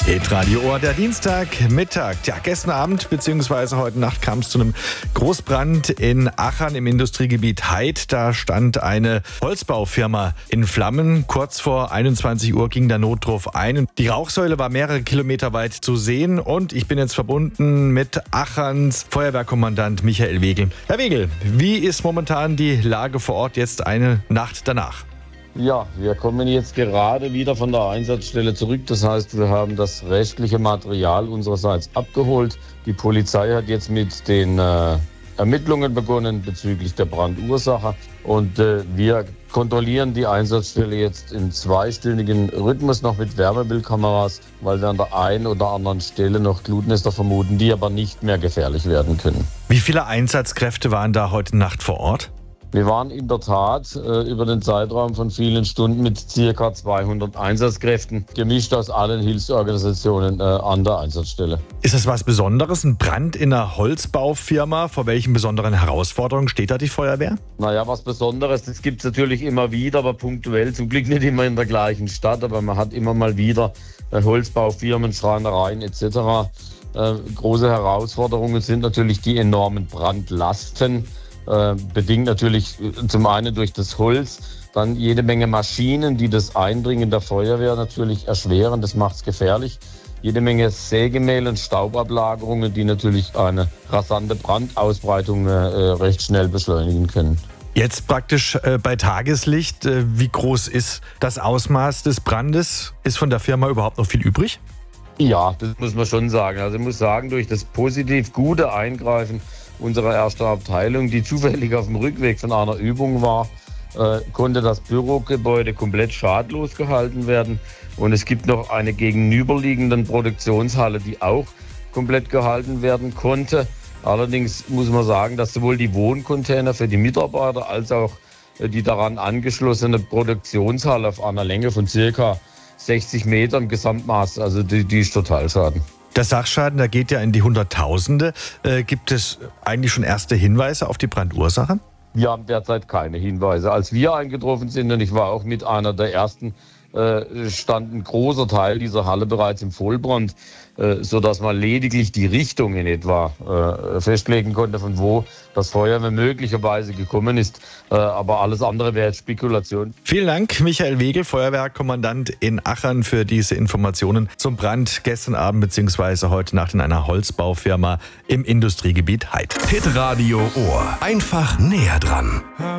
Hitradio Ohr, der Dienstagmittag. Ja, gestern Abend bzw. heute Nacht kam es zu einem Großbrand in Achern im Industriegebiet Heid. Da stand eine Holzbaufirma in Flammen. Kurz vor 21 Uhr ging der Notruf ein. Die Rauchsäule war mehrere Kilometer weit zu sehen. Und ich bin jetzt verbunden mit Acherns Feuerwehrkommandant Michael Wegel. Herr Wegel, wie ist momentan die Lage vor Ort jetzt eine Nacht danach? Ja, wir kommen jetzt gerade wieder von der Einsatzstelle zurück. Das heißt, wir haben das rechtliche Material unsererseits abgeholt. Die Polizei hat jetzt mit den Ermittlungen begonnen bezüglich der Brandursache. Und wir kontrollieren die Einsatzstelle jetzt in zweistündigen Rhythmus noch mit Wärmebildkameras, weil wir an der einen oder anderen Stelle noch Glutnester vermuten, die aber nicht mehr gefährlich werden können. Wie viele Einsatzkräfte waren da heute Nacht vor Ort? Wir waren in der Tat über den Zeitraum von vielen Stunden mit ca. 200 Einsatzkräften, gemischt aus allen Hilfsorganisationen an der Einsatzstelle. Ist das was Besonderes, ein Brand in einer Holzbaufirma? Vor welchen besonderen Herausforderungen steht da die Feuerwehr? Naja, was Besonderes, das gibt es natürlich immer wieder, aber punktuell, zum Glück nicht immer in der gleichen Stadt, aber man hat immer mal wieder Holzbaufirmen, Schreinereien etc. Große Herausforderungen sind natürlich die enormen Brandlasten. Bedingt natürlich zum einen durch das Holz, dann jede Menge Maschinen, die das Eindringen der Feuerwehr natürlich erschweren, das macht es gefährlich. Jede Menge Sägemehl und Staubablagerungen, die natürlich eine rasante Brandausbreitung recht schnell beschleunigen können. Jetzt praktisch bei Tageslicht, wie groß ist das Ausmaß des Brandes? Ist von der Firma überhaupt noch viel übrig? Ja, das muss man schon sagen. Also ich muss sagen, durch das positiv gute Eingreifen unserer ersten Abteilung, die zufällig auf dem Rückweg von einer Übung war, konnte das Bürogebäude komplett schadlos gehalten werden. Und es gibt noch eine gegenüberliegende Produktionshalle, die auch komplett gehalten werden konnte. Allerdings muss man sagen, dass sowohl die Wohncontainer für die Mitarbeiter als auch die daran angeschlossene Produktionshalle auf einer Länge von circa 60 Metern Gesamtmaß, also die ist total schaden. Der Sachschaden, der geht ja in die Hunderttausende. Gibt es eigentlich schon erste Hinweise auf die Brandursache? Wir haben derzeit keine Hinweise. Als wir eingetroffen sind, und ich war auch mit einer der ersten, stand ein großer Teil dieser Halle bereits im Vollbrand, sodass man lediglich die Richtung in etwa festlegen konnte, von wo das Feuer möglicherweise gekommen ist. Aber alles andere wäre jetzt Spekulation. Vielen Dank, Michael Wegel, Feuerwehrkommandant in Achern, für diese Informationen zum Brand gestern Abend bzw. heute Nacht in einer Holzbaufirma im Industriegebiet Heid. Hitradio Ohr. Einfach näher dran.